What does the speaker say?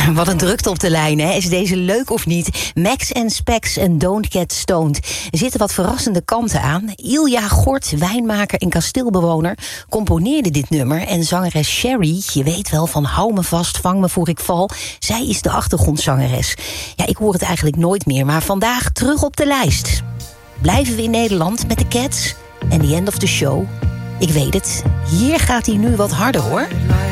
Wat een drukte op de lijn, hè? Is deze leuk of niet? Max and Specs en Don't Get Stoned. Er zitten wat verrassende kanten aan. Ilja Gort, wijnmaker en kasteelbewoner, componeerde dit nummer. En zangeres Sherry, je weet wel, van hou me vast, vang me voor ik val. Zij is de achtergrondzangeres. Ja, ik hoor het eigenlijk nooit meer, maar vandaag terug op de lijst. Blijven we in Nederland met de Cats? En The End of the Show? Ik weet het, hier gaat hij nu wat harder, hoor.